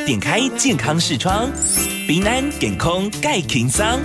点开健康视窗，平安健康介轻松。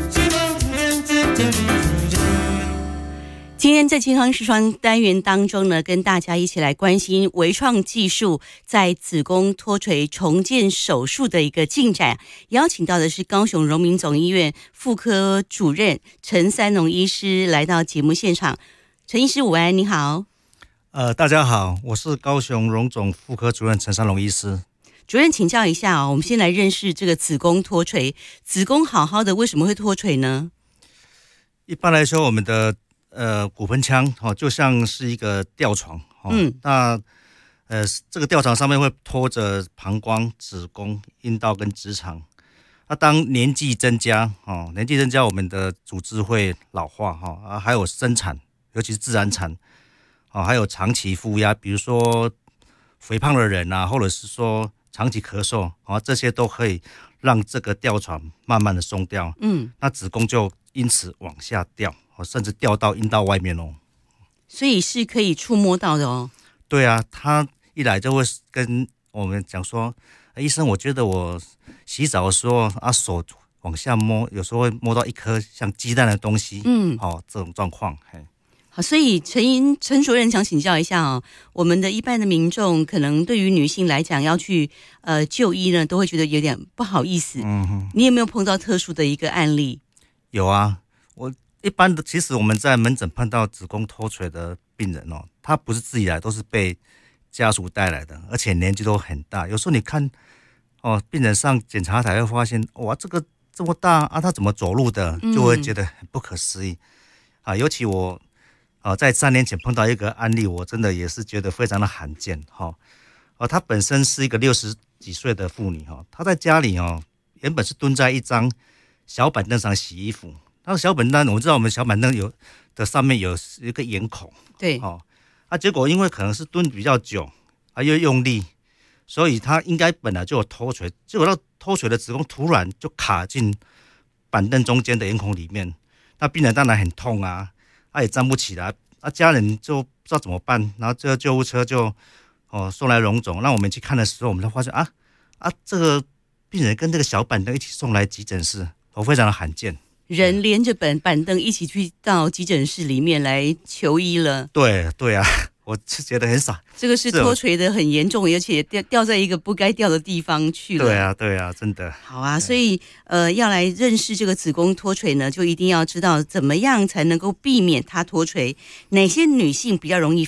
今天在健康视窗单元当中呢，跟大家一起来关心微创技术在子宫脱垂重建手术的一个进展。邀请到的是高雄荣民总医院妇科主任陈三农医师来到节目现场。陈医师午安，你好。 大家好，我是高雄荣总妇科主任陈三农医师。 主任请教一下我们先来认识这个子宫脱垂。子宫好好的，为什么会脱垂呢？ 一般来说，我们的骨盆腔就像是一个吊床，那这个吊床上面会拖着膀胱、子宫、阴道跟直肠。那当年纪增加，我们的组织会老化，还有生产，尤其是自然产，还有长期负压，比如说肥胖的人啊，或者是说长期咳嗽，这些都可以让这个吊床慢慢的松掉，那子宫就因此往下掉，甚至掉到阴道外面哦。 所以是可以触摸到的哦。 对啊，他一来就会跟我们讲说，医生，我觉得我洗澡的时候手往下摸，有时候会摸到一颗像鸡蛋的东西，这种状况。 好，所以陈主任想请教一下我们的一般的民众可能对于女性来讲要去就医呢，都会觉得有点不好意思。你有没有碰到特殊的一个案例？ 有啊，我一般的其实我们在门诊碰到子宫脱垂的病人他不是自己来，都是被家属带来的，而且年纪都很大。有时候你看病人上检查台会发现，哇，这个这么大他怎么走路的，就会觉得很不可思议尤其我在3年前碰到一个案例，我真的也是觉得非常的罕见她本身是一个60几岁的妇女她在家里原本是蹲在一张小板凳上洗衣服。那个小板凳，我知道我们小板凳上面有一个眼孔， 对， 结果因为可能是蹲比较久又用力，所以她应该本来就有脱垂，结果到脱垂的子宫突然就卡进板凳中间的眼孔里面，那病人当然很痛他也站不起来，家人就不知道怎么办，然后这个救护车就送来荣总，让我们去看的时候，我们才发现这个病人跟这个小板凳一起送来急诊室，非常的罕见。 人连着板凳一起去到急诊室里面来求医了。对啊，我是觉得很傻。 这个是脱垂的很严重，而且掉在一个不该掉的地方去了。对啊， 真的。 好啊，所以要来认识这个子宫脱垂呢，就一定要知道怎么样才能够避免它脱垂，哪些女性比较容易